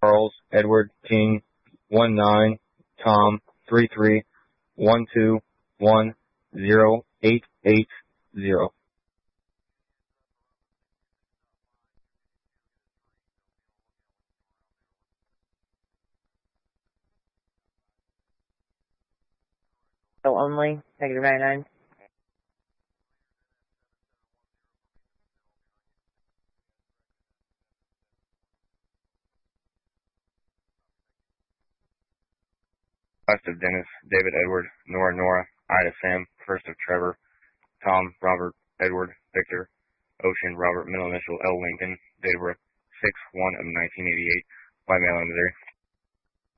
Charles Edward King 19 Tom 3312108880. So only, -99. Last of Dennis, David Edward, Nora, Ida Sam, first of Trevor, Tom, Robert, Edward, Victor, Ocean, Robert, middle initial L. Lincoln, date of birth 6/1 of 1988, by mail in Missouri.